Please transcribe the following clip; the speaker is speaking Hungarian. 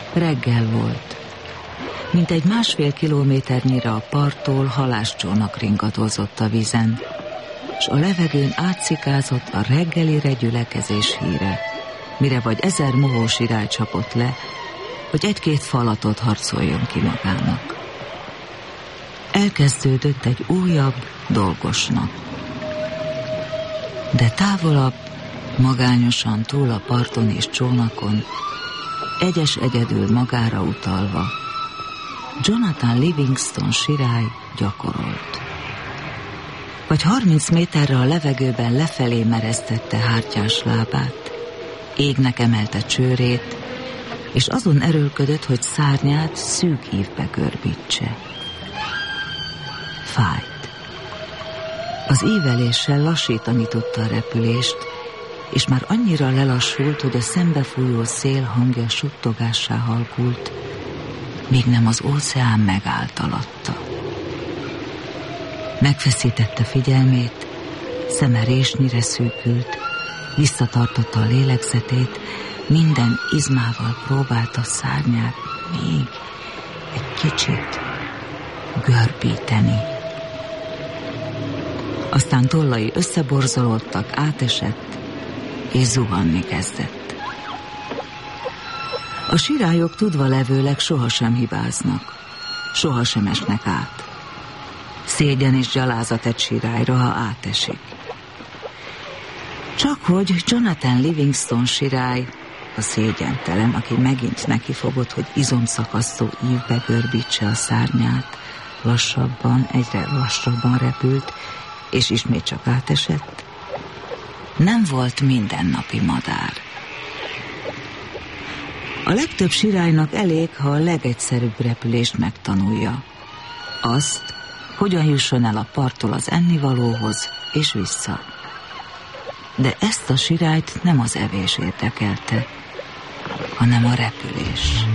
Reggel volt. Mintegy 1,5 kilométernyire a parttól halászcsónak ringatózott a vízen, s a levegőn átszikázott a reggelire gyülekezés híre, mire vagy 1000 mohó sirály csapott le, hogy 1-2 falatot harcoljon ki magának. Elkezdődött egy újabb, dolgos nap. De távolabb, magányosan túl a parton és csónakon, egyedül magára utalva, Jonathan Livingston sirály gyakorolt. Vagy 30 méterre a levegőben lefelé meresztette hártyás lábát, égnek emelte csőrét, és azon erőlködött, hogy szárnyát szűk ívbe görbítse. Fájt. Az íveléssel lassítani tudta a repülést, és már annyira lelassult, hogy a szembefújó szél hangja suttogássá halkult, míg nem az óceán megállt alatta. Megfeszítette figyelmét, szeme résnyire szűkült, visszatartotta a lélegzetét, minden izmával próbálta szárnyát még egy kicsit görbíteni. Aztán tollai összeborzolódtak, átesett, és zuhanni kezdett. A sirályok tudva levőleg sohasem hibáznak, sohasem esnek át. Szégyen és gyalázat egy sirályra, ha átesik. Csakhogy Jonathan Livingston sirály, a szégyentelen, aki megint nekifogott, hogy izomszakasztó ívbe görbítse a szárnyát, lassabban, egyre lassabban repült, és ismét csak átesett, nem volt mindennapi madár. A legtöbb sirálynak elég, ha a legegyszerűbb repülést megtanulja. Azt, hogyan jusson el a parttól az ennivalóhoz, és vissza. De ezt a sirályt nem az evés érdekelte, hanem a repülés.